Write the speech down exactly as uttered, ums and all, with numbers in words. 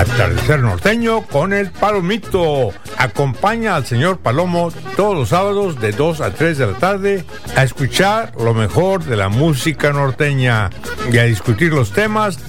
Atardecer Norteño con el Palomito. Acompaña al señor Palomo todos los sábados de dos a tres de la tarde a escuchar lo mejor de la música norteña y a discutir los temas